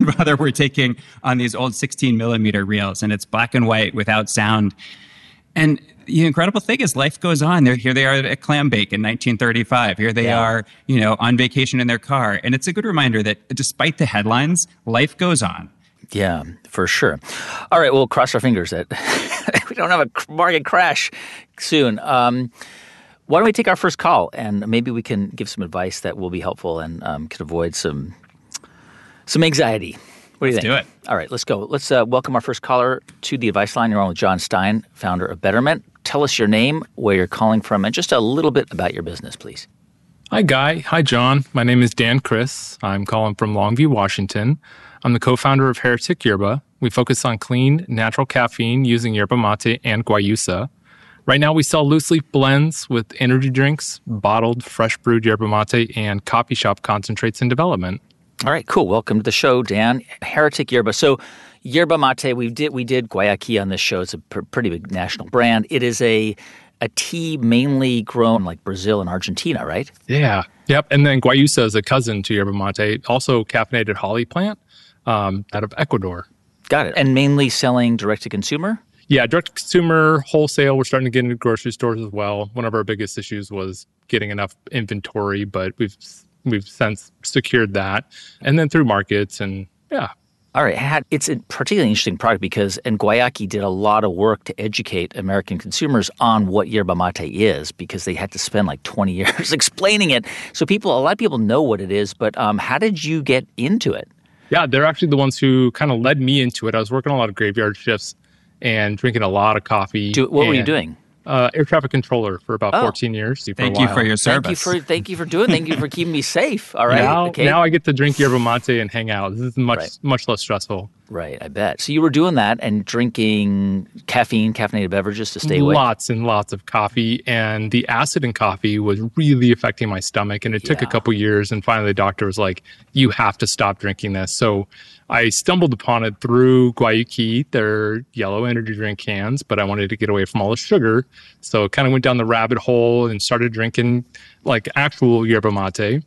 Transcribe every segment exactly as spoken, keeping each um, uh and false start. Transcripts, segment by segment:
brother were taking on these old sixteen millimeter reels, and it's black and white without sound. And the incredible thing is life goes on. They're, here they are at Clam Bake in nineteen thirty-five. Here they yeah. are, you know, on vacation in their car. And it's a good reminder that despite the headlines, life goes on. Yeah, for sure. All right, we'll cross our fingers that we don't have a market crash soon. Um, why don't we take our first call, and maybe we can give some advice that will be helpful and um, could avoid some some anxiety. What do you let's think? Let's do it. All right, let's go. Let's uh, welcome our first caller to the Advice Line. You're on with John Stein, founder of Betterment. Tell us your name, where you're calling from, and just a little bit about your business, please. Hi, Guy. Hi, John. My name is Dan Chris. I'm calling from Longview, Washington. I'm the co-founder of Heretic Yerba. We focus on clean, natural caffeine using yerba mate and guayusa. Right now, we sell loose leaf blends with energy drinks, bottled, fresh brewed yerba mate, and coffee shop concentrates in development. All right, cool. Welcome to the show, Dan. Heretic Yerba. So, yerba mate, we did we did Guayaki on this show. It's a pr- pretty big national brand. It is a a tea mainly grown like Brazil and Argentina, right? Yeah. Yep. And then guayusa is a cousin to yerba mate, also caffeinated holly plant um, out of Ecuador. Got it. And mainly selling direct to consumer? Yeah, direct to consumer, wholesale. We're starting to get into grocery stores as well. One of our biggest issues was getting enough inventory, but we've we've since secured that. And then through markets and yeah. All right. It's a particularly interesting product because and Guayaki did a lot of work to educate American consumers on what yerba mate is because they had to spend like twenty years explaining it. So people, a lot of people know what it is, but um, how did you get into it? Yeah, they're actually the ones who kind of led me into it. I was working a lot of graveyard shifts and drinking a lot of coffee. Do, what were you doing? Uh, air traffic controller for about oh. fourteen years. For thank you for your service. Thank you for thank you for doing. Thank you for keeping me safe. All right. Now, okay. now I get to drink yerba mate and hang out. This is much right. much less stressful. Right, I bet. So you were doing that and drinking caffeine, caffeinated beverages to stay awake. Lots and lots of coffee, and the acid in coffee was really affecting my stomach. And it took yeah. a couple years, and finally the doctor was like, "You have to stop drinking this." So I stumbled upon it through Guayuki, their yellow energy drink cans, but I wanted to get away from all the sugar. So it kind of went down the rabbit hole and started drinking like actual yerba mate.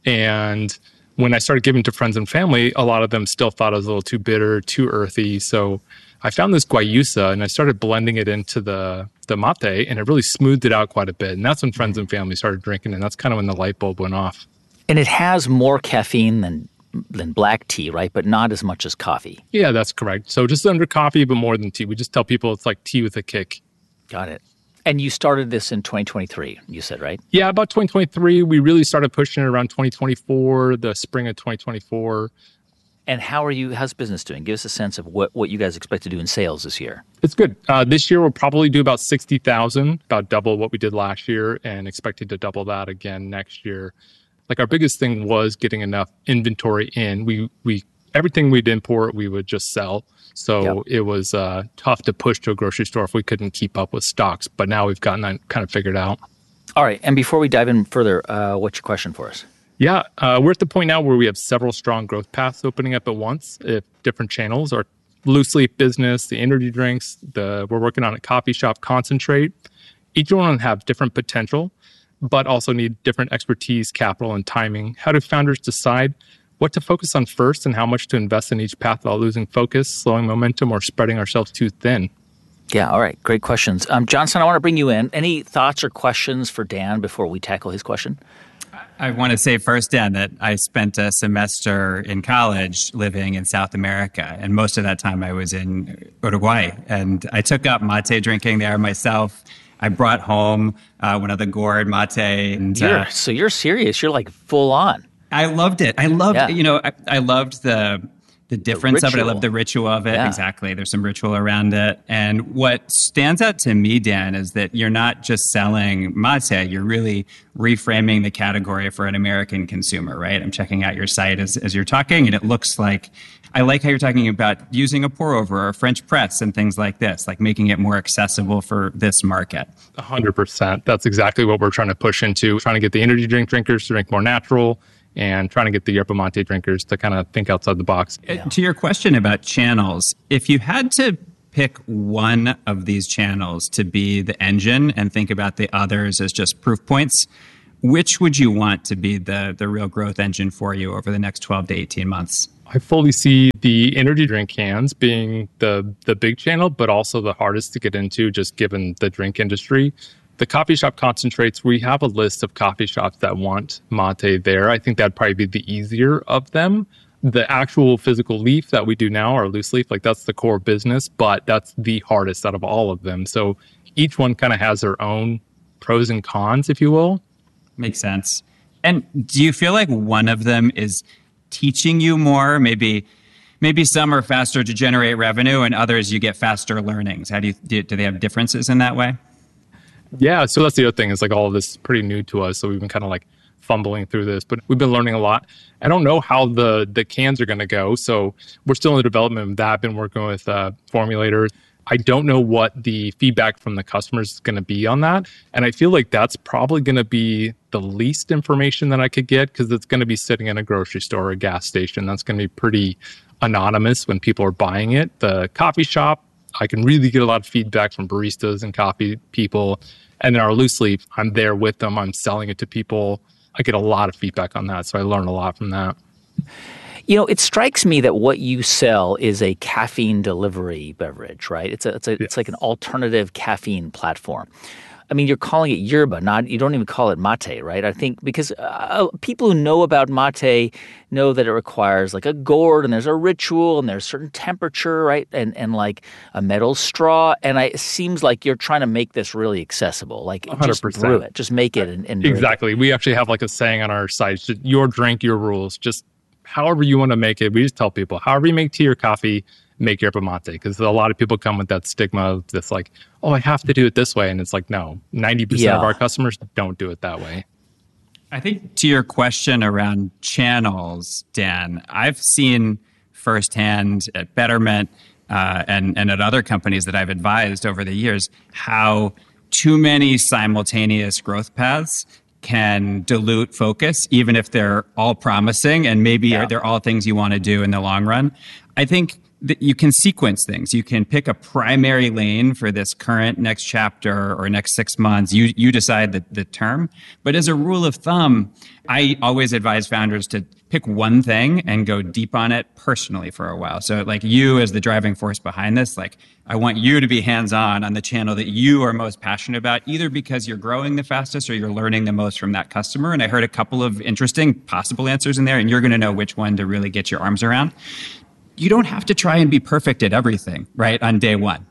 And when I started giving to friends and family, a lot of them still thought it was a little too bitter, too earthy. So I found this guayusa and I started blending it into the, the mate, and it really smoothed it out quite a bit. And that's when friends and family started drinking, and that's kind of when the light bulb went off. And it has more caffeine than than black tea, right? But not as much as coffee. Yeah, that's correct. So just under coffee, but more than tea. We just tell people it's like tea with a kick. Got it. And you started this in twenty twenty-three, you said, right? Yeah, about twenty twenty-three. We really started pushing it around twenty twenty-four, the spring of twenty twenty-four. And how are you, how's business doing? Give us a sense of what, what you guys expect to do in sales this year. It's good. Uh, this year, we'll probably do about sixty thousand, about double what we did last year, and expected to double that again next year. Like our biggest thing was getting enough inventory in. We, we, everything we'd import, we would just sell. So yep. it was uh, tough to push to a grocery store if we couldn't keep up with stocks. But now we've gotten that kind of figured out. All right. And before we dive in further, uh, what's your question for us? Yeah. Uh, we're at the point now where we have several strong growth paths opening up at once. If different channels, our loose leaf business, the energy drinks, the we're working on a coffee shop concentrate. Each one have different potential, but also need different expertise, capital, and timing. How do founders decide what to focus on first and how much to invest in each path without losing focus, slowing momentum, or spreading ourselves too thin? Yeah, all right. Great questions. Um, Johnson, I want to bring you in. Any thoughts or questions for Dan before we tackle his question? I want to say first, Dan, that I spent a semester in college living in South America, and most of that time I was in Uruguay. And I took up mate drinking there myself. I brought home uh, one of the gourd mate. And, you're, uh, so you're serious. You're like full on. I loved it. I loved, yeah. you know, I, I loved the the difference the of it. I loved the ritual of it. Yeah. Exactly. There's some ritual around it. And what stands out to me, Dan, is that you're not just selling mate, you're really reframing the category for an American consumer, right? I'm checking out your site as, as you're talking, and it looks like, I like how you're talking about using a pour over or a French press and things like this, like making it more accessible for this market. one hundred percent. That's exactly what we're trying to push into, trying to get the energy drink drinkers to drink more natural, and trying to get the yerba mate drinkers to kind of think outside the box. Yeah. To your question about channels, if you had to pick one of these channels to be the engine and think about the others as just proof points, which would you want to be the, the real growth engine for you over the next twelve to eighteen months? I fully see the energy drink cans being the the big channel, but also the hardest to get into, just given the drink industry. The coffee shop concentrates, we have a list of coffee shops that want mate there. I think that'd probably be the easier of them. The actual physical leaf that we do now, our loose leaf, like that's the core business, but that's the hardest out of all of them. So each one kind of has their own pros and cons, if you will. Makes sense. And do you feel like one of them is teaching you more? Maybe maybe some are faster to generate revenue and others you get faster learnings. How do you do, do they have differences in that way? Yeah, so that's the other thing. Is like all of this is pretty new to us, so we've been kind of like fumbling through this, but we've been learning a lot. I don't know how the the cans are going to go, so we're still in the development of that. I've been working with uh, formulators. I don't know what the feedback from the customers is going to be on that. And I feel like that's probably going to be the least information that I could get, because it's going to be sitting in a grocery store or a gas station. That's going to be pretty anonymous when people are buying it. The coffee shop, I can really get a lot of feedback from baristas and coffee people. And then our loose leaf, I'm there with them. I'm selling it to people. I get a lot of feedback on that. So I learn a lot from that. You know, it strikes me that what you sell is a caffeine delivery beverage, right? It's a, it's a, yes. It's like an alternative caffeine platform. I mean, you're calling it yerba, not you don't even call it mate, right? I think because uh, people who know about mate know that it requires like a gourd, and there's a ritual, and there's a certain temperature, right? And and like a metal straw. And I, it seems like you're trying to make this really accessible. Like one hundred percent. Just brew it, just make it, and, and exactly. We actually have like a saying on our site: "Your drink, your rules." Just however you want to make it. We just tell people, however you make tea or coffee, make yerba mate. Because a lot of people come with that stigma of this like, oh, I have to do it this way. And it's like, no, ninety percent yeah. of our customers don't do it that way. I think to your question around channels, Dan, I've seen firsthand at Betterment uh, and, and at other companies that I've advised over the years how too many simultaneous growth paths can dilute focus, even if they're all promising and maybe yeah. they're all things you want to do in the long run. I think that you can sequence things. You can pick a primary lane for this current next chapter or next six months. You you decide the, the term. But as a rule of thumb, I always advise founders to pick one thing and go deep on it personally for a while. So like you as the driving force behind this, like I want you to be hands-on on the channel that you are most passionate about, either because you're growing the fastest or you're learning the most from that customer. And I heard a couple of interesting possible answers in there, and you're going to know which one to really get your arms around. You don't have to try and be perfect at everything, right, on day one.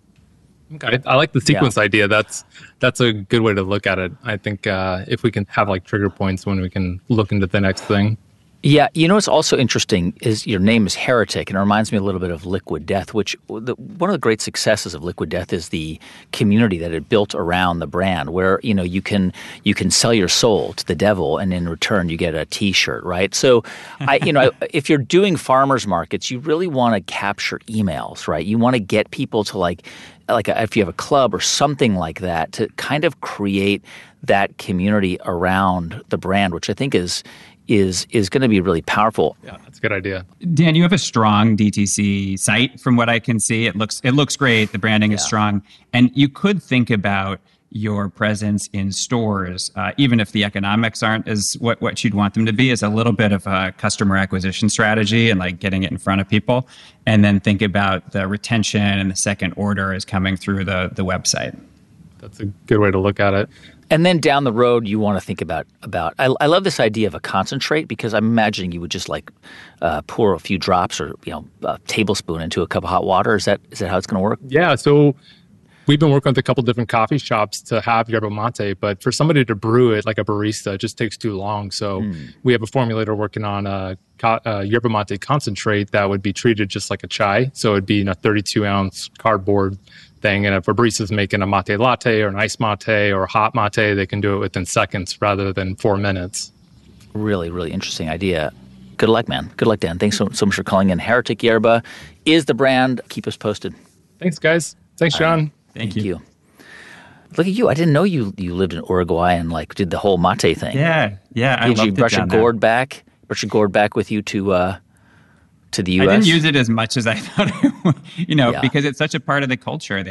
Okay. I like the sequence yeah. idea. That's that's a good way to look at it. I think uh, if we can have like trigger points when we can look into the next thing. Yeah, you know what's also interesting is your name is Heretic, and it reminds me a little bit of Liquid Death, which the, one of the great successes of Liquid Death is the community that it built around the brand, where you know you can you can sell your soul to the devil, and in return you get a T-shirt, right? So, I you know if you're doing farmers markets, you really want to capture emails, right? You want to get people to like like a, if you have a club or something like that, to kind of create that community around the brand, which I think is. is is going to be really powerful. Yeah, that's a good idea. Dan, you have a strong D T C site from what I can see. It looks it looks great. The branding yeah. is strong. And you could think about your presence in stores, uh, even if the economics aren't as what, what you'd want them to be, as a little bit of a customer acquisition strategy and like getting it in front of people. And then think about the retention and the second order is coming through the, the website. That's a good way to look at it. And then down the road, you want to think about about. I, I love this idea of a concentrate, because I'm imagining you would just like uh, pour a few drops or you know a tablespoon into a cup of hot water. Is that is that how it's going to work? Yeah. So we've been working with a couple different coffee shops to have yerba mate, but for somebody to brew it like a barista, it just takes too long. So mm. we have a formulator working on a, a yerba mate concentrate that would be treated just like a chai. So it'd be in a thirty-two ounce cardboard thing. And if a barista's making a mate latte or an iced mate or a hot mate, they can do it within seconds rather than four minutes. Really, really interesting idea. Good luck, man. Good luck, Dan. Thanks so, so much for calling in. Heretic Yerba is the brand. Keep us posted. Thanks, guys. Thanks, John. Right. Thank, Thank you. you. Look at you. I didn't know you you lived in Uruguay and like did the whole mate thing. Yeah, yeah. Did I you brush it a gourd there. back? Brush a gourd back with you to uh, to the U S? I didn't use it as much as I thought I would, you know, yeah. because it's such a part of the culture there.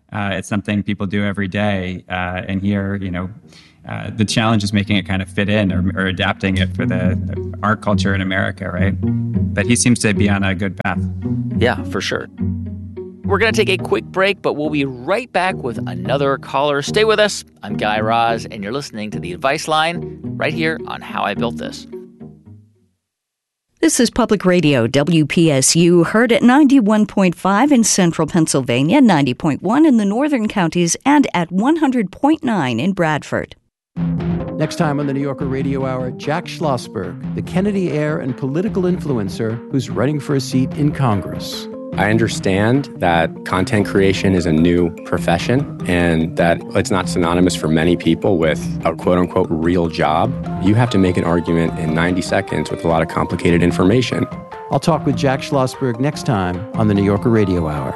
Uh, it's something people do every day. Uh, and here, you know, uh, the challenge is making it kind of fit in or, or adapting it for the, the art culture in America, right? But he seems to be on a good path. Yeah, for sure. We're going to take a quick break, but we'll be right back with another caller. Stay with us. I'm Guy Raz, and you're listening to The Advice Line right here on How I Built This. This is Public Radio, W P S U, heard at ninety-one point five in central Pennsylvania, ninety point one in the northern counties, and at one hundred point nine in Bradford. Next time on the New Yorker Radio Hour, Jack Schlossberg, the Kennedy heir and political influencer who's running for a seat in Congress. I understand that content creation is a new profession and that it's not synonymous for many people with a quote-unquote real job. You have to make an argument in ninety seconds with a lot of complicated information. I'll talk with Jack Schlossberg next time on the New Yorker Radio Hour.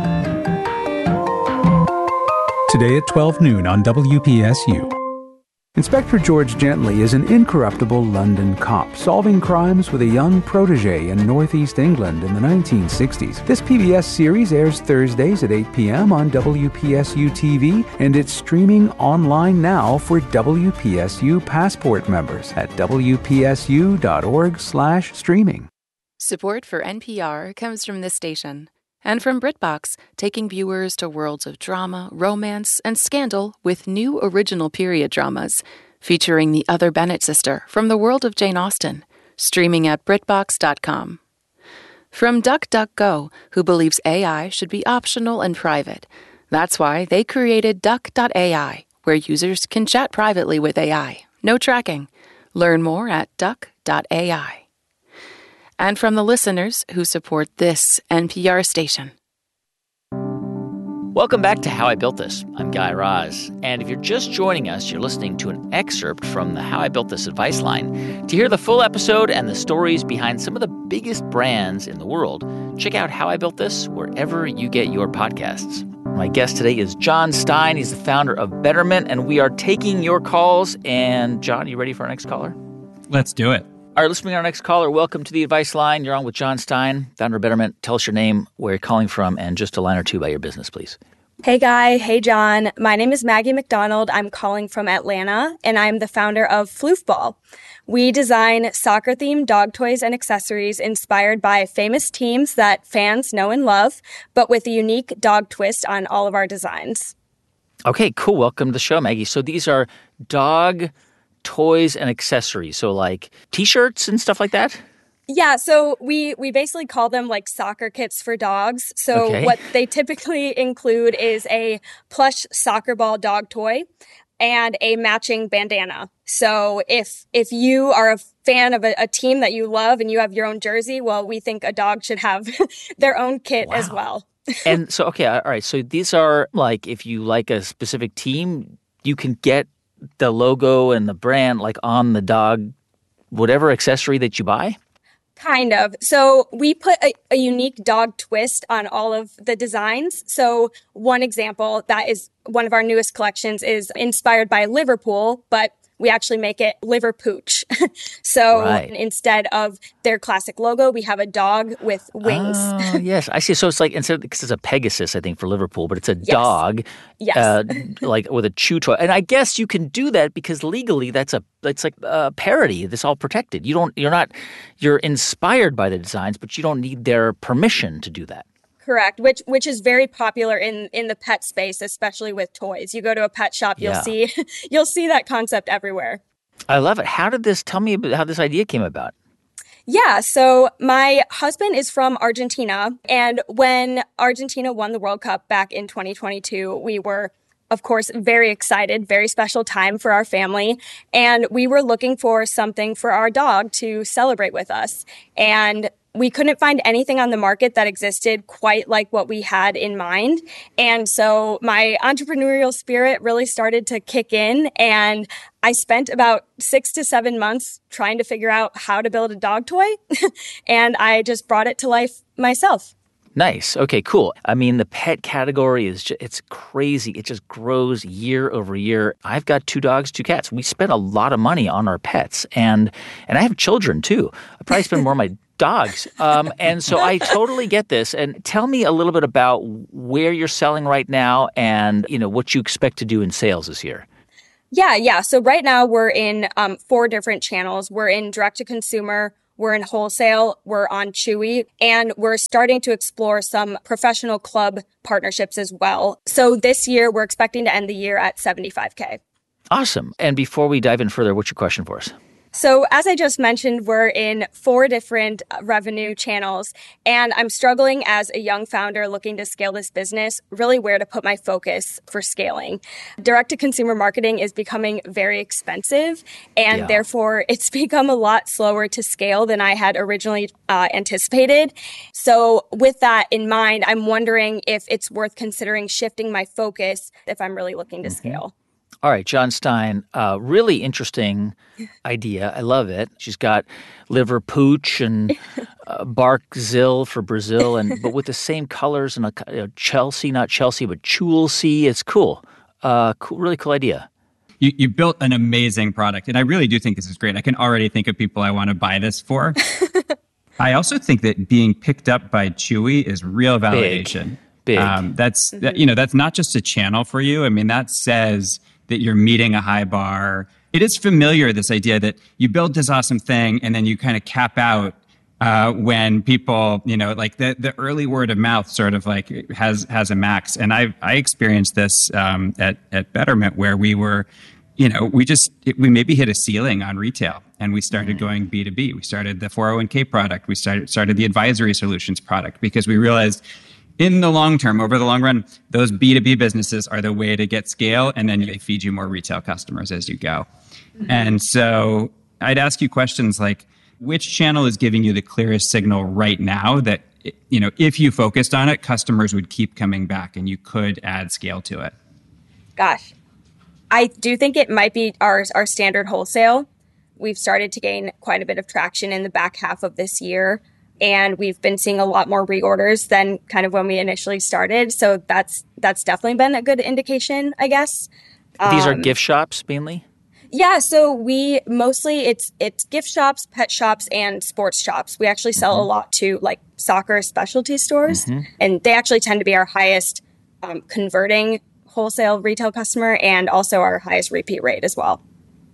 Today at twelve noon on W P S U. Inspector George Gently is an incorruptible London cop solving crimes with a young protege in northeast England in the nineteen sixties. This P B S series airs Thursdays at eight p.m. on W P S U T V, and it's streaming online now for W P S U Passport members at w p s u dot org slash streaming. Support for N P R comes from this station and from BritBox, taking viewers to worlds of drama, romance, and scandal with new original period dramas featuring the other Bennett sister from the world of Jane Austen, streaming at brit box dot com. From DuckDuckGo, who believes A I should be optional and private. That's why they created duck dot A I, where users can chat privately with A I. No tracking. Learn more at duck dot A I. And from the listeners who support this N P R station. Welcome back to How I Built This. I'm Guy Raz. And if you're just joining us, you're listening to an excerpt from the How I Built This advice line. To hear the full episode and the stories behind some of the biggest brands in the world, check out How I Built This wherever you get your podcasts. My guest today is John Stein. He's the founder of Betterment, and we are taking your calls. And John, you ready for our next caller? Let's do it. All right, let's bring our next caller. Welcome to the Advice Line. You're on with John Stein, founder of Betterment. Tell us your name, where you're calling from, and just a line or two about your business, please. Hey, Guy. Hey, John. My name is Maggie McDonald. I'm calling from Atlanta, and I'm the founder of Floofball. We design soccer-themed dog toys and accessories inspired by famous teams that fans know and love, but with a unique dog twist on all of our designs. Okay, cool. Welcome to the show, Maggie. So these are dog toys and accessories, so like T-shirts and stuff like that? Yeah, so we, we basically call them like soccer kits for dogs. So okay. What they typically include is a plush soccer ball dog toy and a matching bandana. So if if you are a fan of a, a team that you love and you have your own jersey, well, we think a dog should have their own kit wow. as well. And so, okay, all right. So these are like, if you like a specific team, you can get the logo and the brand like on the dog, whatever accessory that you buy? Kind of. So we put a, a unique dog twist on all of the designs. So one example that is one of our newest collections is inspired by Liverpool, but we actually make it Liver Pooch. So right. Instead of their classic logo, we have a dog with wings. Oh, yes, I see. So it's like, instead of, because it's a Pegasus, I think, for Liverpool, but it's a yes. dog, yes. Uh, like with a chew toy. And I guess you can do that because legally that's a, it's like a parody. That's all protected. You don't, you're not, you're inspired by the designs, but you don't need their permission to do that. Correct, which which is very popular in, in the pet space, especially with toys. You go to a pet shop, you'll yeah. see you'll see that concept everywhere. I love it. How did this, tell me about how this idea came about? Yeah, so my husband is from Argentina, and when Argentina won the World Cup back in twenty twenty-two, we were, of course, very excited, very special time for our family, and we were looking for something for our dog to celebrate with us. And we couldn't find anything on the market that existed quite like what we had in mind. And so my entrepreneurial spirit really started to kick in, and I spent about six to seven months trying to figure out how to build a dog toy. And I just brought it to life myself. Nice. Okay, cool. I mean, the pet category is just, it's crazy. It just grows year over year. I've got two dogs, two cats. We spend a lot of money on our pets, and and I have children too. I probably spend more on my dogs. Um, and so I totally get this. And tell me a little bit about where you're selling right now and, you know, what you expect to do in sales this year. Yeah, yeah. So right now we're in um, four different channels. We're in direct-to-consumer, we're in wholesale, we're on Chewy, and we're starting to explore some professional club partnerships as well. So this year, we're expecting to end the year at seventy-five K. Awesome. And before we dive in further, what's your question for us? So as I just mentioned, we're in four different revenue channels, and I'm struggling as a young founder looking to scale this business, really where to put my focus for scaling. Direct-to-consumer marketing is becoming very expensive, and yeah. therefore it's become a lot slower to scale than I had originally uh, anticipated. So with that in mind, I'm wondering if it's worth considering shifting my focus if I'm really looking to mm-hmm. scale. All right, John Stein, uh, really interesting idea. I love it. She's got liver pooch and uh, bark zill for Brazil, and but with the same colors and a you know, Chelsea, not Chelsea, but Chulsea. It's cool. Uh, cool, really cool idea. You, you built an amazing product, and I really do think this is great. I can already think of people I want to buy this for. I also think that being picked up by Chewy is real validation. Big. Big. Um, that's mm-hmm. that, you know that's not just a channel for you. I mean, that says that you're meeting a high bar. It is familiar, this idea that you build this awesome thing and then you kind of cap out uh, when people, you know, like the, the early word of mouth sort of like has has a max. And I I experienced this um, at, at Betterment where we were, you know, we just, it, we maybe hit a ceiling on retail and we started mm-hmm. going B two B. We started the four oh one k product. We started started the advisory solutions product because we realized in the long term, over the long run, those B two B businesses are the way to get scale, and then they feed you more retail customers as you go. Mm-hmm. And so I'd ask you questions like, which channel is giving you the clearest signal right now that, you know, if you focused on it, customers would keep coming back and you could add scale to it? Gosh, I do think it might be our, our standard wholesale. We've started to gain quite a bit of traction in the back half of this year. And we've been seeing a lot more reorders than kind of when we initially started. So that's that's definitely been a good indication, I guess. These um, are gift shops mainly? Yeah, so we mostly, it's it's gift shops, pet shops, and sports shops. We actually sell mm-hmm. a lot to like soccer specialty stores. Mm-hmm. And they actually tend to be our highest um, converting wholesale retail customer and also our highest repeat rate as well.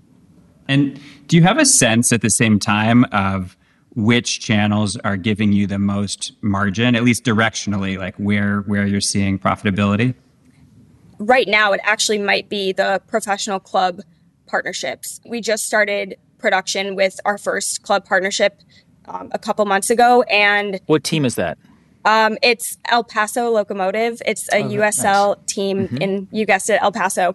And do you have a sense at the same time of which channels are giving you the most margin, at least directionally, like where where you're seeing profitability? Right now, it actually might be the professional club partnerships. We just started production with our first club partnership um, a couple months ago. And what team is that? Um, it's El Paso Locomotive. It's a oh, U S L nice. team mm-hmm. in, you guessed it, El Paso.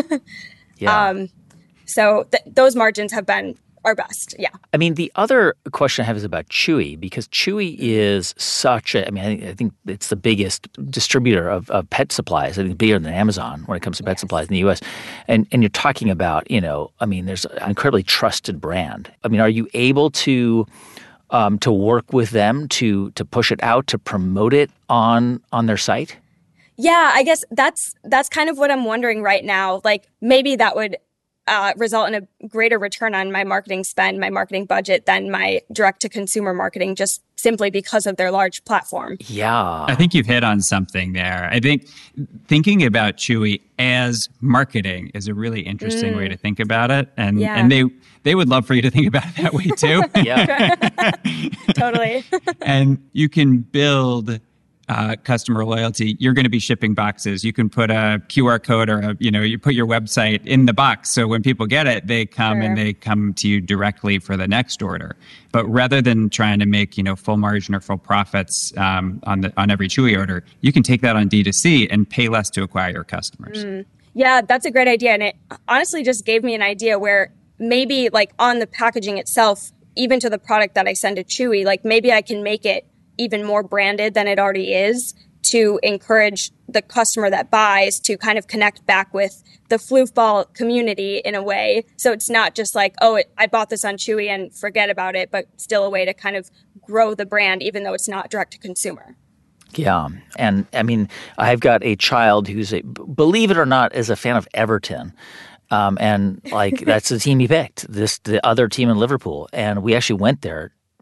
yeah. Um, so th- those margins have been our best, yeah. I mean, the other question I have is about Chewy, because Chewy is such a, I mean, I think it's the biggest distributor of, of pet supplies. I think bigger than Amazon when it comes to pet yes. supplies in the U S. And and you're talking about, you know, I mean, there's an incredibly trusted brand. I mean, are you able to um, to work with them to to push it out, to promote it on on their site? Yeah, I guess that's that's kind of what I'm wondering right now. Like maybe that would Uh, result in a greater return on my marketing spend, my marketing budget than my direct-to-consumer marketing, just simply because of their large platform. Yeah. I think you've hit on something there. I think thinking about Chewy as marketing is a really interesting mm. way to think about it. And yeah. and they they would love for you to think about it that way too. yeah. Totally. And you can build Uh, customer loyalty. You're going to be shipping boxes. You can put a Q R code or a, you know, you put your website in the box. So when people get it, they come sure. and they come to you directly for the next order. But rather than trying to make, you know, full margin or full profits um, on the on every Chewy order, you can take that on D two C and pay less to acquire your customers. Mm. Yeah, that's a great idea. And it honestly just gave me an idea where maybe like on the packaging itself, even to the product that I send to Chewy, like maybe I can make it even more branded than it already is to encourage the customer that buys to kind of connect back with the Floofball community in a way. So it's not just like, oh, it, I bought this on Chewy and forget about it, but still a way to kind of grow the brand, even though it's not direct to consumer. Yeah. And I mean, I've got a child who's, a, believe it or not, is a fan of Everton. Um, and like, that's the team he picked, this, the other team in Liverpool. And we actually went there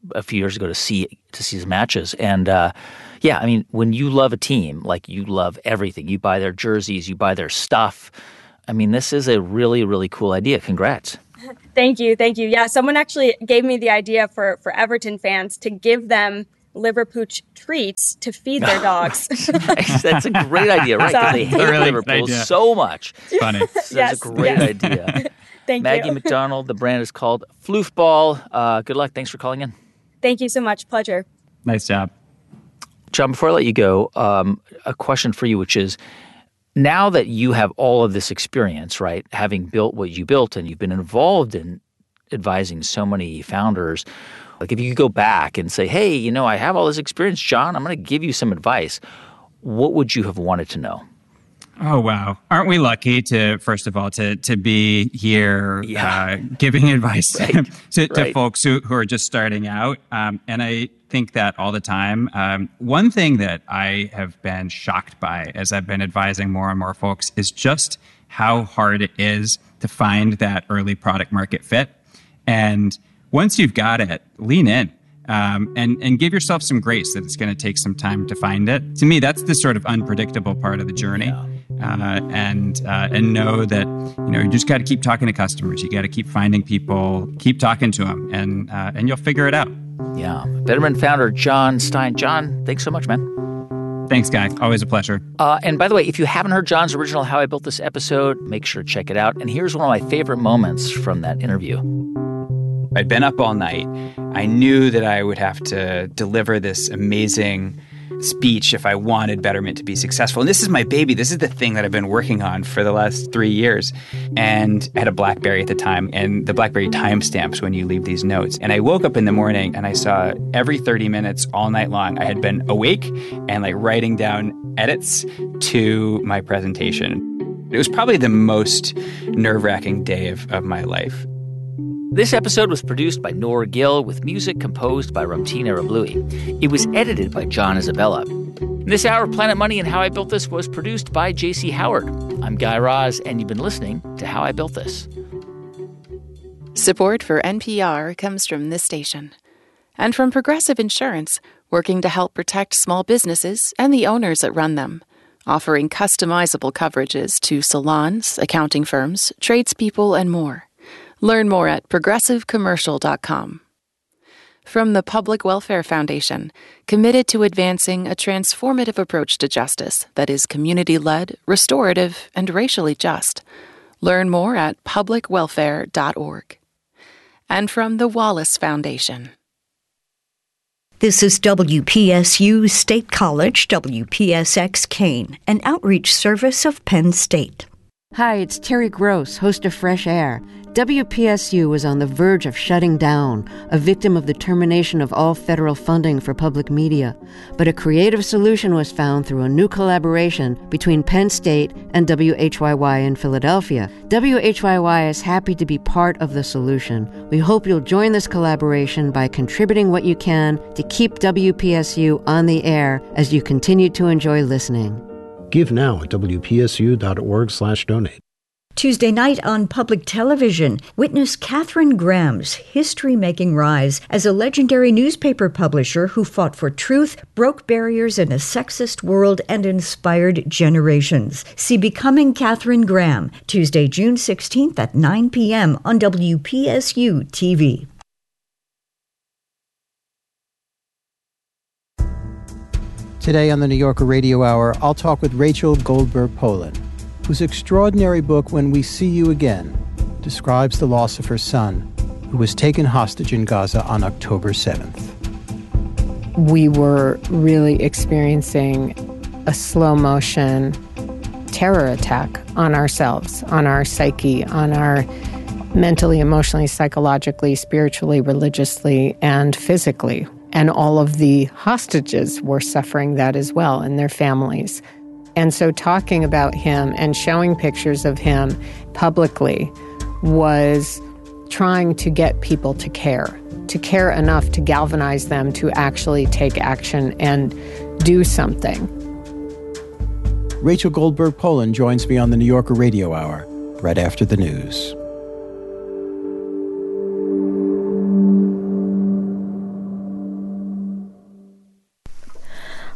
a few years ago to see to see his matches. And uh, yeah, I mean, when you love a team, like you love everything, you buy their jerseys, you buy their stuff. I mean, this is a really, really cool idea. Congrats. Thank you. Thank you. Yeah, someone actually gave me the idea for, for Everton fans to give them Liverpooch treats to feed their dogs. Nice. That's a great idea, right? Because so, they hate really Liverpool so much. It's funny. So yes, that's a great yes. idea. Thank Maggie you. McDonald, the brand is called Floofball. Uh, good luck. Thanks for calling in. Thank you so much. Pleasure. Nice job. John, before I let you go, um, a question for you, which is, now that you have all of this experience, right, having built what you built and you've been involved in advising so many founders, like if you could go back and say, hey, you know, I have all this experience, John, I'm going to give you some advice, what would you have wanted to know? Oh, wow. Aren't we lucky to, first of all, to to be here yeah. uh, giving advice right. to, to right. folks who, who are just starting out? Um, and I think that all the time. Um, one thing that I have been shocked by as I've been advising more and more folks is just how hard it is to find that early product market fit. And once you've got it, lean in. Um, and, and give yourself some grace that it's going to take some time to find it. To me, that's the sort of unpredictable part of the journey. Yeah. Uh, and uh, and know that, you know, you just got to keep talking to customers. You got to keep finding people, keep talking to them, and uh, and you'll figure it out. Yeah. Betterment founder John Stein. John, thanks so much, man. Thanks, Guy. Always a pleasure. Uh, and by the way, if you haven't heard John's original How I Built This episode, make sure to check it out. And here's one of my favorite moments from that interview. I'd been up all night. I knew that I would have to deliver this amazing speech if I wanted Betterment to be successful. And this is my baby. This is the thing that I've been working on for the last three years. And I had a BlackBerry at the time, and the BlackBerry timestamps when you leave these notes. And I woke up in the morning and I saw every thirty minutes all night long, I had been awake and like writing down edits to my presentation. It was probably the most nerve-wracking day of, of my life. This episode was produced by Noor Gill with music composed by Ramtin Arablouei. It was edited by John Isabella. This hour of Planet Money and How I Built This was produced by J C Howard. I'm Guy Raz, and you've been listening to How I Built This. Support for N P R comes from this station and from Progressive Insurance, working to help protect small businesses and the owners that run them, offering customizable coverages to salons, accounting firms, tradespeople, and more. Learn more at progressive commercial dot com. From the Public Welfare Foundation, committed to advancing a transformative approach to justice that is community-led, restorative, and racially just. Learn more at public welfare dot org. And from the Wallace Foundation. This is W P S U State College, W P S X Kane, an outreach service of Penn State. Hi, it's Terry Gross, host of Fresh Air. W P S U was on the verge of shutting down, a victim of the termination of all federal funding for public media. But a creative solution was found through a new collaboration between Penn State and W H Y Y in Philadelphia. W H Y Y is happy to be part of the solution. We hope you'll join this collaboration by contributing what you can to keep W P S U on the air as you continue to enjoy listening. Give now at W P S U dot org slash donate. Tuesday night on public television, witness Katharine Graham's history-making rise as a legendary newspaper publisher who fought for truth, broke barriers in a sexist world, and inspired generations. See Becoming Katharine Graham, Tuesday, June sixteenth at nine p.m. on W P S U T V. Today on the New Yorker Radio Hour, I'll talk with Rachel Goldberg-Polin, whose extraordinary book, When We See You Again, describes the loss of her son, who was taken hostage in Gaza on October seventh. We were really experiencing a slow-motion terror attack on ourselves, on our psyche, on our mentally, emotionally, psychologically, spiritually, religiously, and physically. And all of the hostages were suffering that as well, and their families. And so talking about him and showing pictures of him publicly was trying to get people to care, to care enough to galvanize them to actually take action and do something. Rachel Goldberg-Polin joins me on the New Yorker Radio Hour right after the news.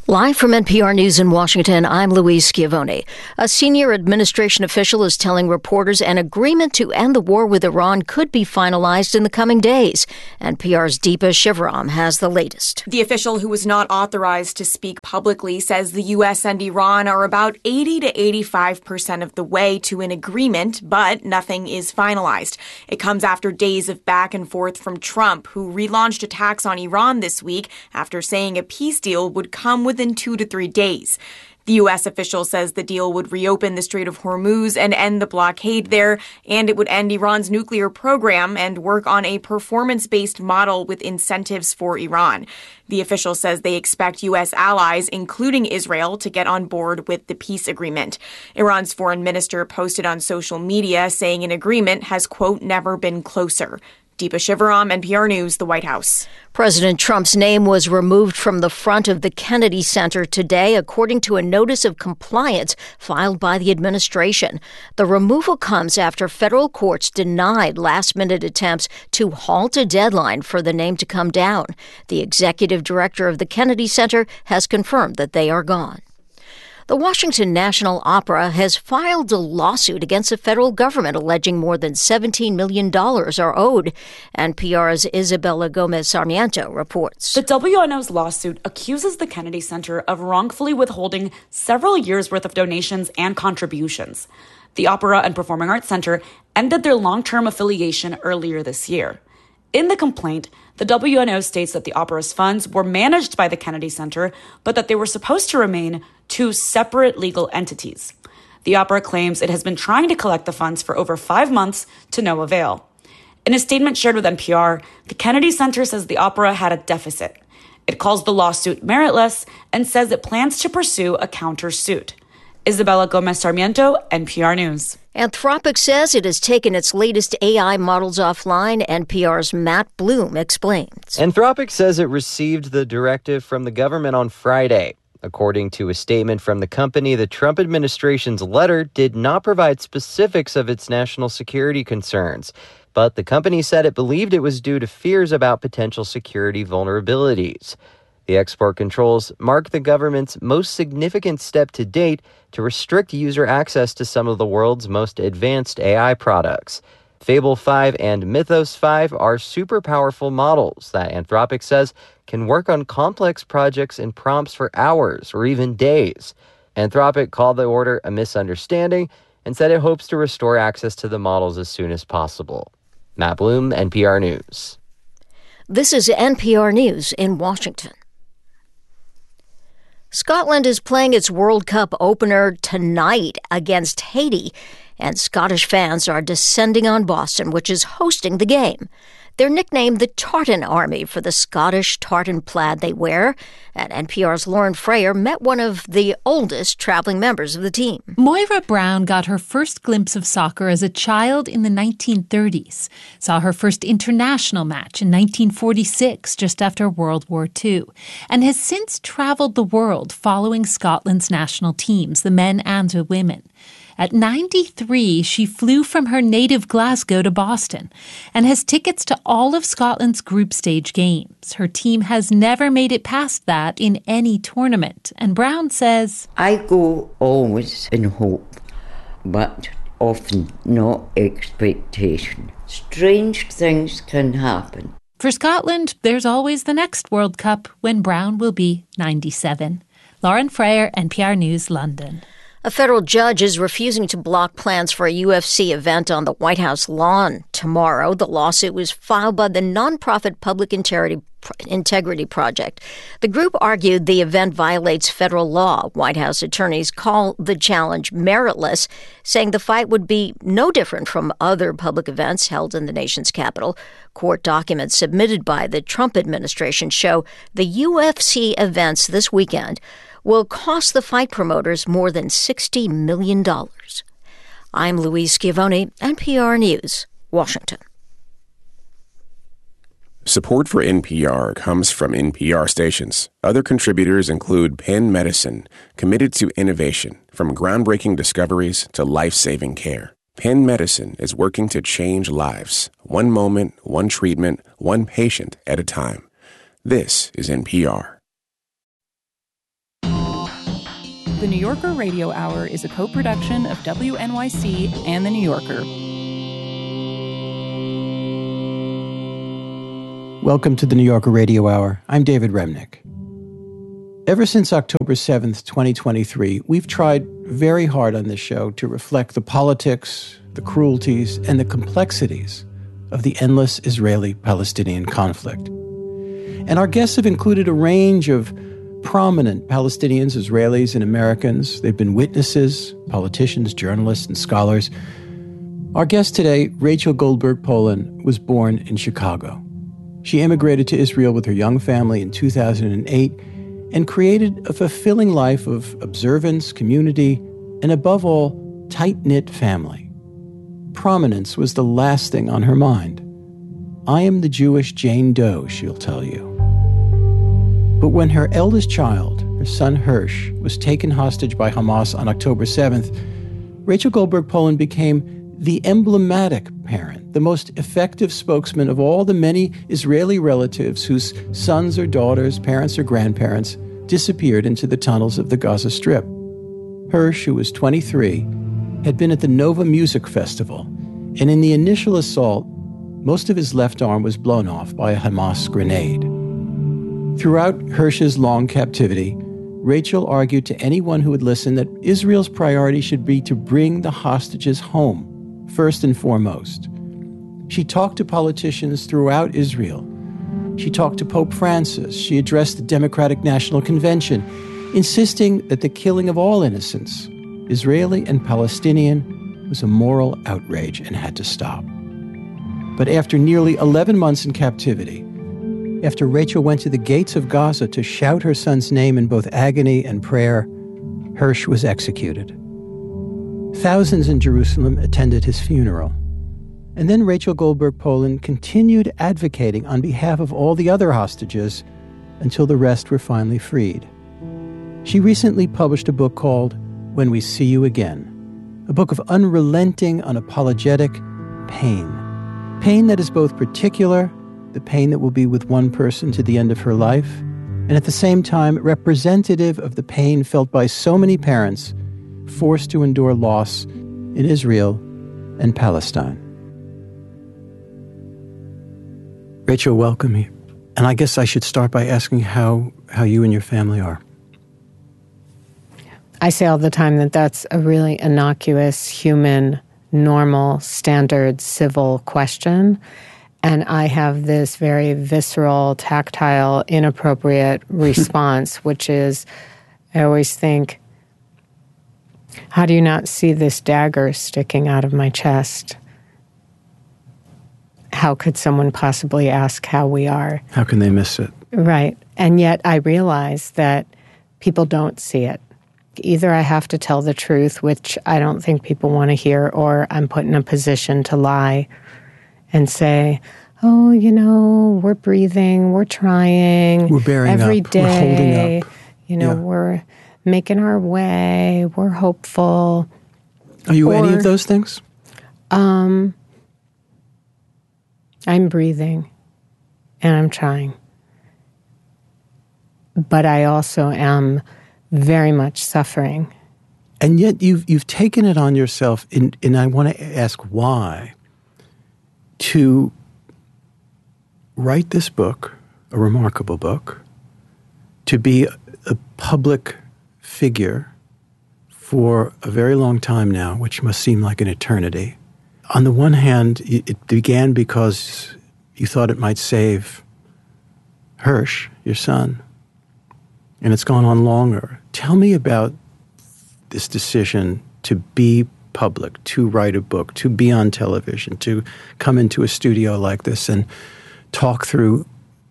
Live from N P R News in Washington, I'm Louise Schiavone. A senior administration official is telling reporters an agreement to end the war with Iran could be finalized in the coming days. N P R's Deepa Shivaram has the latest. The official, who was not authorized to speak publicly, says the U S and Iran are about eighty to eighty-five percent of the way to an agreement, but nothing is finalized. It comes after days of back and forth from Trump, who relaunched attacks on Iran this week after saying a peace deal would come with within two to three days. The U S official says the deal would reopen the Strait of Hormuz and end the blockade there, and it would end Iran's nuclear program and work on a performance-based model with incentives for Iran. The official says they expect U S allies, including Israel, to get on board with the peace agreement. Iran's foreign minister posted on social media saying an agreement has, quote, never been closer. Deepa Shivaram, N P R News, the White House. President Trump's name was removed from the front of the Kennedy Center today, according to a notice of compliance filed by the administration. The removal comes after federal courts denied last-minute attempts to halt a deadline for the name to come down. The executive director of the Kennedy Center has confirmed that they are gone. The Washington National Opera has filed a lawsuit against the federal government alleging more than seventeen million dollars are owed. N P R's Isabella Gomez Sarmiento reports. The W N O's lawsuit accuses the Kennedy Center of wrongfully withholding several years' worth of donations and contributions. The Opera and Performing Arts Center ended their long-term affiliation earlier this year. In the complaint, the W N O states that the opera's funds were managed by the Kennedy Center, but that they were supposed to remain two separate legal entities. The opera claims it has been trying to collect the funds for over five months to no avail. In a statement shared with N P R, the Kennedy Center says the opera had a deficit. It calls the lawsuit meritless and says it plans to pursue a countersuit. Isabella Gomez Sarmiento, N P R News. Anthropic says it has taken its latest A I models offline. N P R's Matt Bloom explains. Anthropic says it received the directive from the government on Friday. According to a statement from the company, the Trump administration's letter did not provide specifics of its national security concerns, but the company said it believed it was due to fears about potential security vulnerabilities. The export controls mark the government's most significant step to date to restrict user access to some of the world's most advanced A I products. Fable five and Mythos five are super powerful models that Anthropic says can work on complex projects in prompts for hours or even days. Anthropic called the order a misunderstanding and said it hopes to restore access to the models as soon as possible. Matt Bloom, N P R News. This is N P R News in Washington. Scotland is playing its World Cup opener tonight against Haiti, and Scottish fans are descending on Boston, which is hosting the game. They're nicknamed the Tartan Army for the Scottish tartan plaid they wear. And N P R's Lauren Frayer met one of the oldest traveling members of the team. Moira Brown got her first glimpse of soccer as a child in the nineteen thirties, saw her first international match in nineteen forty-six, just after World War Two, and has since traveled the world following Scotland's national teams, the men and the women. At ninety-three, she flew from her native Glasgow to Boston and has tickets to all of Scotland's group stage games. Her team has never made it past that in any tournament. And Brown says, I go always in hope, but often not expectation. Strange things can happen. For Scotland, there's always the next World Cup when Brown will be ninety-seven. Lauren Frayer, N P R News, London. A federal judge is refusing to block plans for a U F C event on the White House lawn tomorrow. The lawsuit was filed by the nonprofit Public Integrity Integrity Project. The group argued the event violates federal law. White House attorneys call the challenge meritless, saying the fight would be no different from other public events held in the nation's capital. Court documents submitted by the Trump administration show the U F C events this weekend will cost the fight promoters more than sixty million dollars. I'm Louise Schiavone, N P R News, Washington. Support for N P R comes from N P R stations. Other contributors include Penn Medicine, committed to innovation, from groundbreaking discoveries to life-saving care. Penn Medicine is working to change lives, one moment, one treatment, one patient at a time. This is N P R. The New Yorker Radio Hour is a co-production of W N Y C and The New Yorker. Welcome to the New Yorker Radio Hour. I'm David Remnick. Ever since October seventh, twenty twenty-three, we've tried very hard on this show to reflect the politics, the cruelties, and the complexities of the endless Israeli-Palestinian conflict. And our guests have included a range of prominent Palestinians, Israelis, and Americans. They've been witnesses, politicians, journalists, and scholars. Our guest today, Rachel Goldberg Polin, was born in Chicago. She immigrated to Israel with her young family in two thousand eight and created a fulfilling life of observance, community, and above all, tight-knit family. Prominence was the last thing on her mind. I am the Jewish Jane Doe, she'll tell you. But when her eldest child, her son Hirsch, was taken hostage by Hamas on October seventh, Rachel Goldberg Polin became the emblematic parent, the most effective spokesman of all the many Israeli relatives whose sons or daughters, parents or grandparents disappeared into the tunnels of the Gaza Strip. Hirsch, who was twenty-three, had been at the Nova Music Festival, and in the initial assault, most of his left arm was blown off by a Hamas grenade. Throughout Hirsch's long captivity, Rachel argued to anyone who would listen that Israel's priority should be to bring the hostages home, first and foremost. She talked to politicians throughout Israel. She talked to Pope Francis. She addressed the Democratic National Convention, insisting that the killing of all innocents, Israeli and Palestinian, was a moral outrage and had to stop. But after nearly eleven months in captivity, after Rachel went to the gates of Gaza to shout her son's name in both agony and prayer, Hirsch was executed. Thousands in Jerusalem attended his funeral. And then Rachel Goldberg Polin continued advocating on behalf of all the other hostages until the rest were finally freed. She recently published a book called When We See You Again, a book of unrelenting, unapologetic pain. Pain that is both particular, the pain that will be with one person to the end of her life, and at the same time representative of the pain felt by so many parents forced to endure loss in Israel and Palestine. Rachel, welcome here. And I guess I should start by asking how, how you and your family are. I say all the time that that's a really innocuous, human, normal, standard, civil question. And I have this very visceral, tactile, inappropriate response, which is, I always think, how do you not see this dagger sticking out of my chest? How could someone possibly ask how we are? How can they miss it? Right. And yet I realize that people don't see it. Either I have to tell the truth, which I don't think people want to hear, or I'm put in a position to lie and say, oh, you know, we're breathing, we're trying. We're bearing every up, day, we're holding up. You know, yeah. We're making our way, we're hopeful. Are you or, any of those things? Um, I'm breathing and I'm trying. But I also am very much suffering. And yet you've you've taken it on yourself, and, and I want to ask why, to write this book, a remarkable book, to be a, a public figure for a very long time now, which must seem like an eternity. On the one hand, it began because you thought it might save Hirsch, your son, and it's gone on longer. Tell me about this decision to be public, to write a book, to be on television, to come into a studio like this and talk through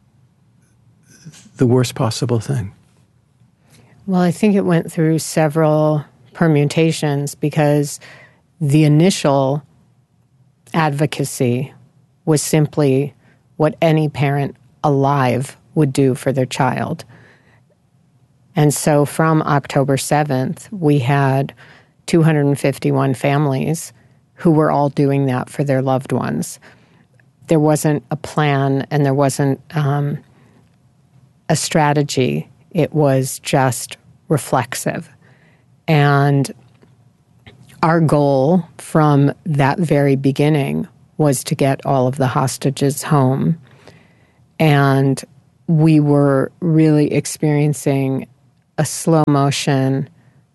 the worst possible thing. Well, I think it went through several permutations because the initial advocacy was simply what any parent alive would do for their child. And so from October seventh, we had two hundred fifty-one families who were all doing that for their loved ones. There wasn't a plan and there wasn't um, a strategy. It was just reflexive. And our goal from that very beginning was to get all of the hostages home. And we were really experiencing a slow motion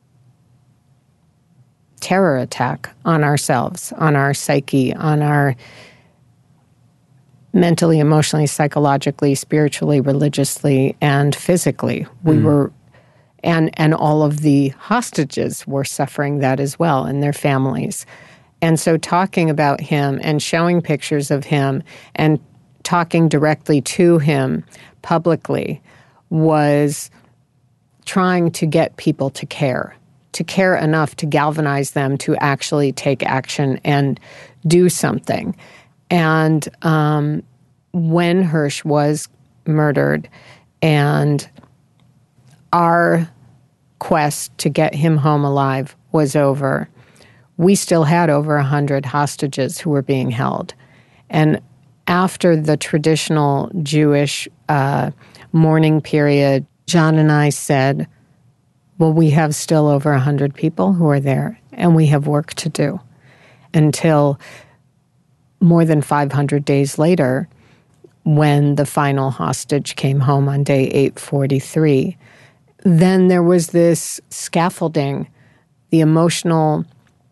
terror attack on ourselves, on our psyche, on our mentally, emotionally, psychologically, spiritually, religiously, and physically. We mm. were, and and all of the hostages were suffering that as well, and their families. And so talking about him and showing pictures of him and talking directly to him publicly was trying to get people to care, to care enough to galvanize them to actually take action and do something. And um, when Hersh was murdered and our quest to get him home alive was over, we still had over one hundred hostages who were being held. And after the traditional Jewish uh, mourning period, John and I said, well, we have still over one hundred people who are there, and we have work to do. Until more than five hundred days later, when the final hostage came home on day eight forty-three, then there was this scaffolding, the emotional,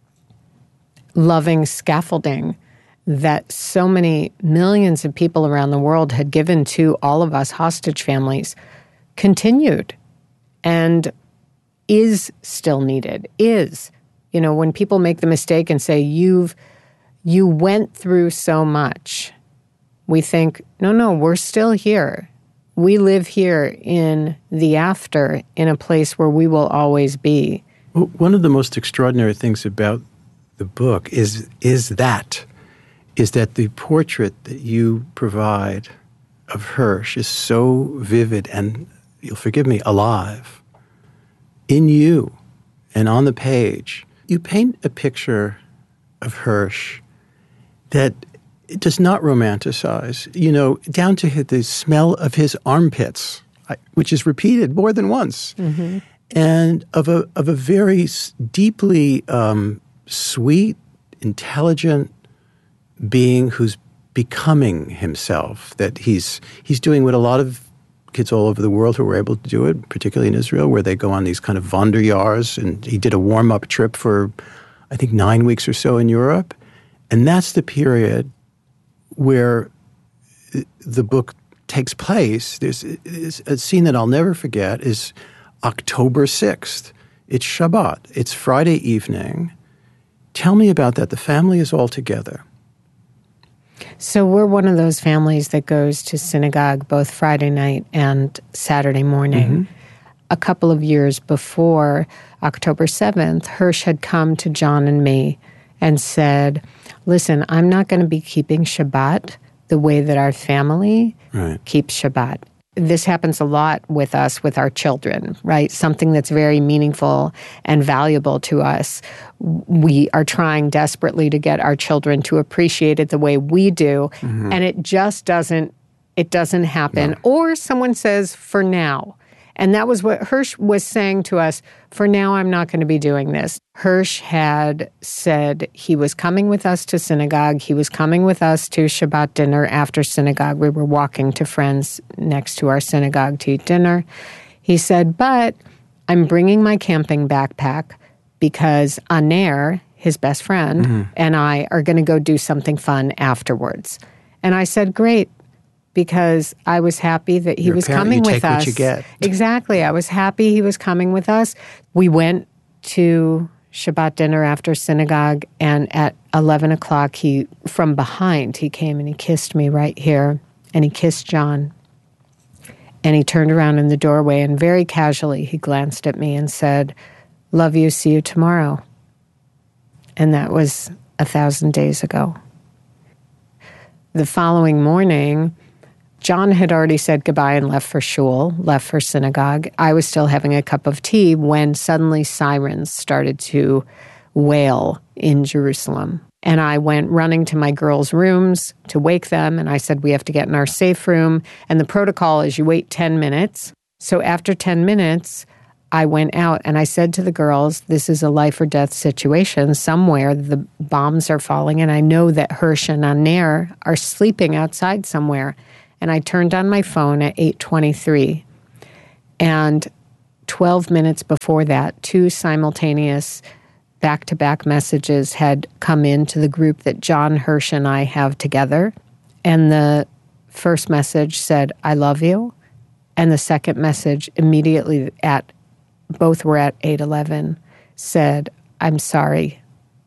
loving scaffolding that so many millions of people around the world had given to all of us hostage families continued and is still needed, is. You know, when people make the mistake and say, you've, you went through so much, we think, no, no, we're still here. We live here in the after, in a place where we will always be. Well, one of the most extraordinary things about the book is is that, is that the portrait that you provide of Hersh is so vivid and, you'll forgive me, alive. In you and on the page, you paint a picture of Hersh that does not romanticize, you know, down to the smell of his armpits, which is repeated more than once, mm-hmm. and of a of a very deeply um, sweet, intelligent being who's becoming himself. That he's he's doing what a lot of kids all over the world who were able to do it, particularly in Israel, where they go on these kind of Wanderjahrs, and he did a warm-up trip for, I think, nine weeks or so in Europe. And that's the period where the book takes place. There's, there's a scene that I'll never forget is October sixth. It's Shabbat. It's Friday evening. Tell me about that. The family is all together. So we're one of those families that goes to synagogue both Friday night and Saturday morning. Mm-hmm. A couple of years before October seventh, Hersh had come to John and me and said, listen, I'm not going to be keeping Shabbat the way that our family right. keeps Shabbat. This happens a lot with us, with our children, right? Something that's very meaningful and valuable to us. We are trying desperately to get our children to appreciate it the way we do, mm-hmm. and it just doesn't, it doesn't happen. No. Or someone says, for now. And that was what Hersh was saying to us, for now I'm not going to be doing this. Hersh had said he was coming with us to synagogue. He was coming with us to Shabbat dinner after synagogue. We were walking to friends next to our synagogue to eat dinner. He said, but I'm bringing my camping backpack because Aner, his best friend, mm-hmm. and I are going to go do something fun afterwards. And I said, great. Because I was happy that he You're was parent, coming you with take us. What you get. Exactly. I was happy he was coming with us. We went to Shabbat dinner after synagogue, and at eleven o'clock, he, from behind, he came and he kissed me right here, and he kissed John. And he turned around in the doorway, and very casually, he glanced at me and said, love you, see you tomorrow. And that was a thousand days ago. The following morning, John had already said goodbye and left for shul, left for synagogue. I was still having a cup of tea when suddenly sirens started to wail in Jerusalem. And I went running to my girls' rooms to wake them, and I said, we have to get in our safe room. And the protocol is you wait ten minutes. So after ten minutes, I went out and I said to the girls, this is a life or death situation. Somewhere the bombs are falling, and I know that Hersh and Aner are sleeping outside somewhere. And I turned on my phone at eight twenty-three. And twelve minutes before that, two simultaneous back-to-back messages had come into the group that John Hersh and I have together. And the first message said, I love you. And the second message immediately at both were at eight eleven, said, I'm sorry.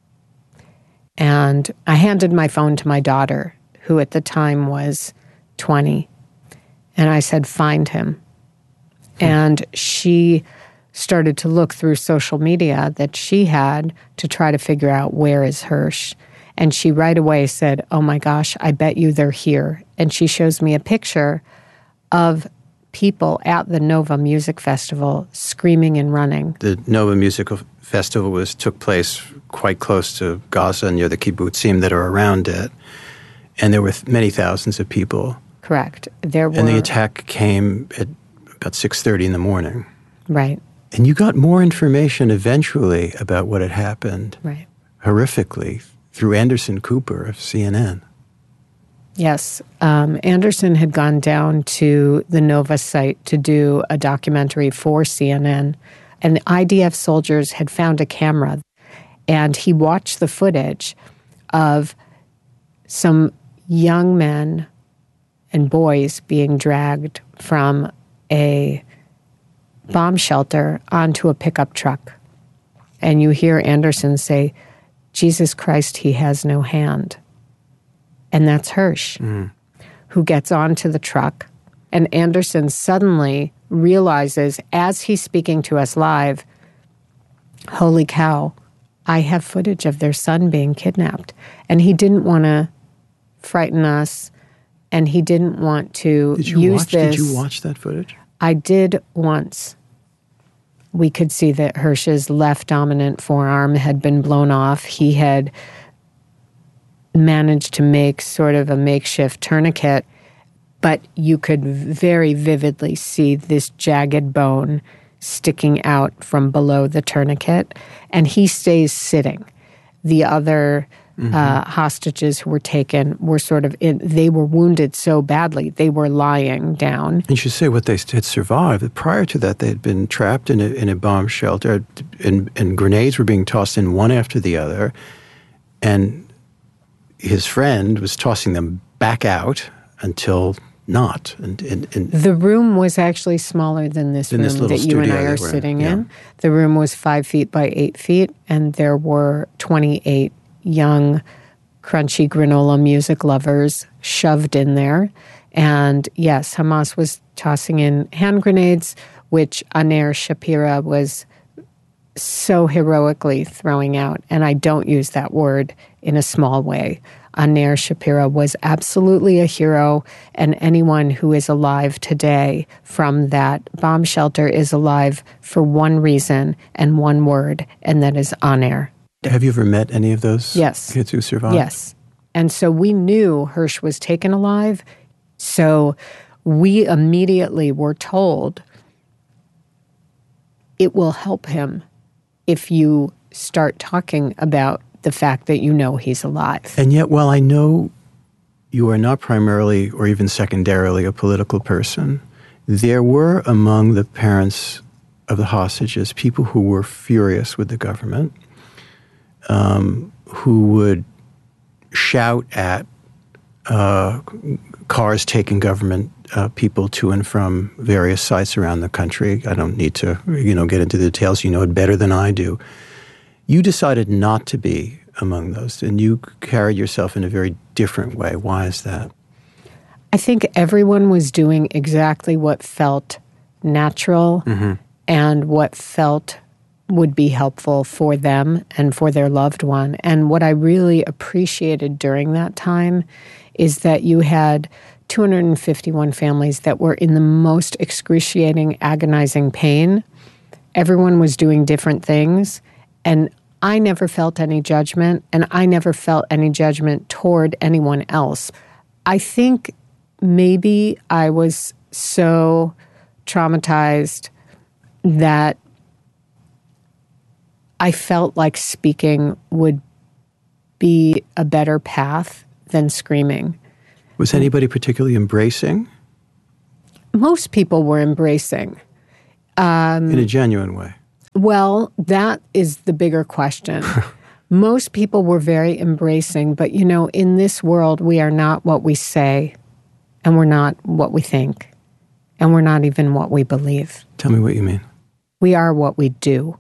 And I handed my phone to my daughter, who at the time was twenty. And I said, find him. Hmm. And she started to look through social media that she had to try to figure out where is Hersh. And she right away said, oh my gosh, I bet you they're here. And she shows me a picture of people at the Nova Music Festival screaming and running. The Nova Music Festival was took place quite close to Gaza, near the kibbutzim that are around it. And there were many thousands of people. Correct. There were. And the attack came at about six thirty in the morning. Right. And you got more information eventually about what had happened. Right. Horrifically, through Anderson Cooper of C N N. Yes. Um, Anderson had gone down to the Nova site to do a documentary for C N N, and the I D F soldiers had found a camera, and he watched the footage of some young men and boys being dragged from a bomb shelter onto a pickup truck. And you hear Anderson say, Jesus Christ, he has no hand. And that's Hersh, mm. who gets onto the truck. And Anderson suddenly realizes, as he's speaking to us live, holy cow, I have footage of their son being kidnapped. And he didn't want to frighten us, and he didn't want to did you use watch, this. Did you watch that footage? I did once. We could see that Hersh's left dominant forearm had been blown off. He had managed to make sort of a makeshift tourniquet, but you could very vividly see this jagged bone sticking out from below the tourniquet, and he stays sitting. The other mm-hmm. uh, hostages who were taken were sort of, in, they were wounded so badly, they were lying down. You should say what they had survived. Prior to that, they had been trapped in a, in a bomb shelter, and, and grenades were being tossed in one after the other, and his friend was tossing them back out until not. And, and, and the room was actually smaller than this room this that you and I are sitting in. Yeah. The room was five feet by eight feet, and there were twenty-eight young, crunchy granola music lovers shoved in there. And yes, Hamas was tossing in hand grenades, which Aner Shapira was so heroically throwing out. And I don't use that word in a small way. Aner Shapira was absolutely a hero, and anyone who is alive today from that bomb shelter is alive for one reason and one word, and that is Aner. Have you ever met any of those yes. kids who survived? Yes. And so we knew Hersh was taken alive, so we immediately were told it will help him if you start talking about the fact that you know he's alive. And yet, while I know you are not primarily or even secondarily a political person, there were among the parents of the hostages people who were furious with the government, um, who would shout at uh, cars taking government uh, people to and from various sites around the country. I don't need to, you know, get into the details. You know it better than I do. You decided not to be among those, and you carried yourself in a very different way. Why is that? I think everyone was doing exactly what felt natural mm-hmm. and what felt would be helpful for them and for their loved one. And what I really appreciated during that time is that you had two hundred fifty-one families that were in the most excruciating, agonizing pain. Everyone was doing different things, and I never felt any judgment, and I never felt any judgment toward anyone else. I think maybe I was so traumatized that I felt like speaking would be a better path than screaming. Was anybody particularly embracing? Most people were embracing. Um, In a genuine way? Well, that is the bigger question. Most people were very embracing, but you know, in this world, we are not what we say, and we're not what we think, and we're not even what we believe. Tell me what you mean. We are what we do.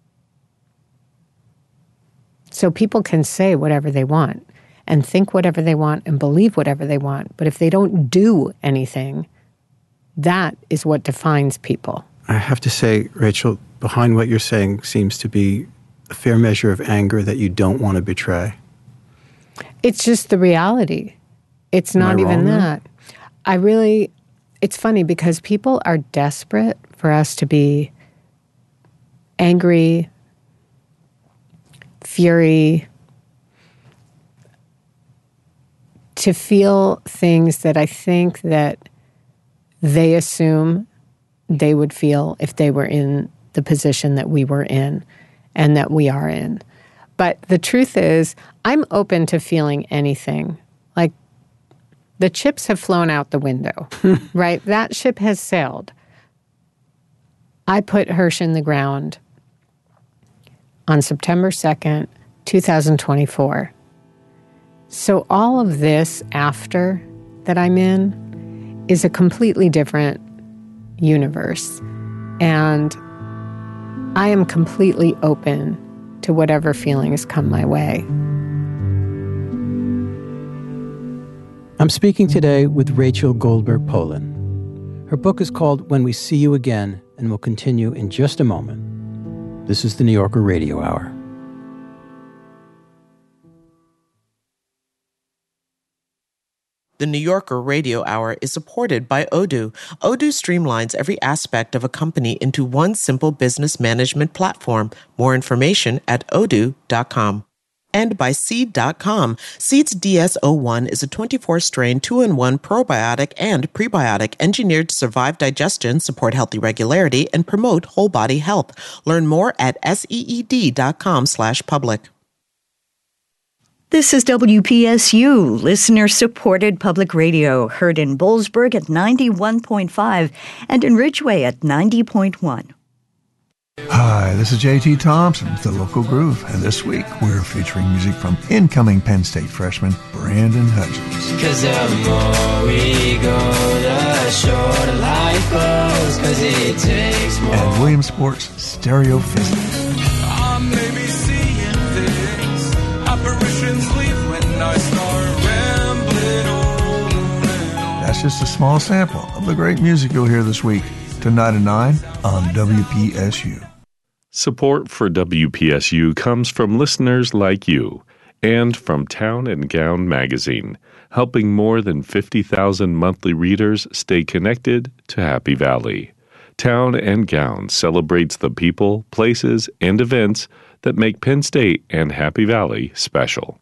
So people can say whatever they want, and think whatever they want, and believe whatever they want, but if they don't do anything, that is what defines people. I have to say, Rachel, behind what you're saying seems to be a fair measure of anger that you don't want to betray. It's just the reality. It's Am not I even wrong, that. I really, it's funny because people are desperate for us to be angry, fury, to feel things that I think that they assume they would feel if they were in the position that we were in and that we are in. But the truth is, I'm open to feeling anything. Like, the chips have flown out the window, right? That ship has sailed. I put Hirsch in the ground on September second, twenty twenty-four. So all of this after that I'm in is a completely different universe. And I am completely open to whatever feelings come my way. I'm speaking today with Rachel Goldberg Polin. Her book is called When We See You Again, and will continue in just a moment. This is the New Yorker Radio Hour. The New Yorker Radio Hour is supported by Odoo. Odoo streamlines every aspect of a company into one simple business management platform. More information at odoo dot com. And by Seed dot com. Seed's D S zero one is a twenty-four strain two in one probiotic and prebiotic engineered to survive digestion, support healthy regularity, and promote whole body health. Learn more at seed dot com slash public. This is W P S U, listener-supported public radio, heard in Boalsburg at ninety-one point five and in Ridgeway at ninety point one. Hi, this is J T Thompson with The Local Groove, and this week we're featuring music from incoming Penn State freshman Brandon Hudgens. Cause the more we go, the shorter life goes, cause it takes more. And Williamsport's Stereo Physics. I may be seeing things, apparitions leave when I start rambling on. That's just a small sample of the great music you'll hear this week. Tonight at nine on W P S U. Support for W P S U comes from listeners like you and from Town and Gown magazine, helping more than fifty thousand monthly readers stay connected to Happy Valley. Town and Gown celebrates the people, places, and events that make Penn State and Happy Valley special.